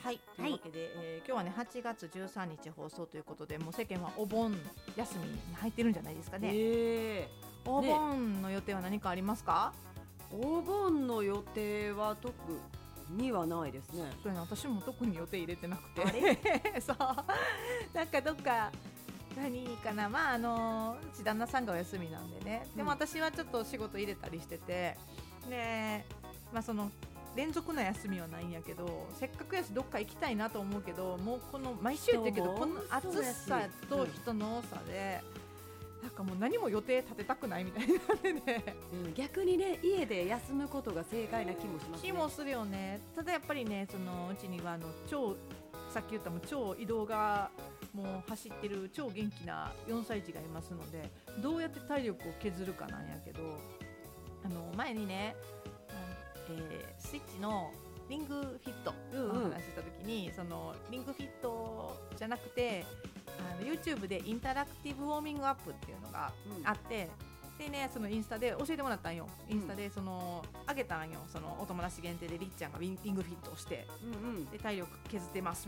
はい、というわけで、今日はね8月13日放送ということで、もう世間はお盆休みに入ってるんじゃないですかね。お盆の予定は何かありますか？ お盆の予定は特にはないですね。 そうやな、私も特に予定入れてなくてそうなんかどっか何かな、まあうち旦那さんがお休みなんでね、でも私はちょっと仕事入れたりしてて、でまあその連続の休みはないんやけど、せっかくやしどっか行きたいなと思うけど、もうこの毎週言ってるけど、この暑さと人の多さで、なんかもう何も予定立てたくないみたいになってね、 逆にね家で休むことが正解な気もしますね。 気もするよね。ただやっぱりね、うちにはさっき言った超移動がもう走ってる超元気な4歳児がいますので、どうやって体力を削るかなんやけど、前にね、スイッチのリングフィットの話した時に、そのリングフィットじゃなくてYouTube でインタラクティブウォーミングアップっていうのがあって、でね、そのインスタで教えてもらったんよ。インスタであげたんよ。そのお友達限定でりっちゃんがリングフィットをして、で体力削ってます